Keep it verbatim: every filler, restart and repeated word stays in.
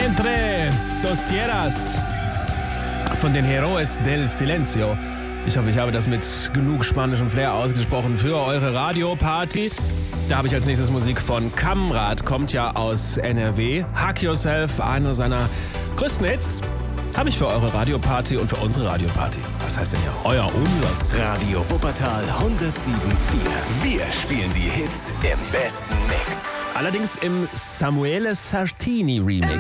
Entre dos tierras von den Heroes del Silencio. Ich hoffe, ich habe das mit genug spanischem Flair ausgesprochen für eure Radioparty. Da habe ich als nächstes Musik von Kamrat, kommt ja aus N R W. Hug Yourself, einer seiner größten Hits, habe ich für eure Radioparty und für unsere Radioparty. Was heißt denn hier? Euer Unlos. Radio Wuppertal hundertsieben Komma vier. Wir spielen die Hits im besten Mix. Allerdings im Samuele Sartini Remix.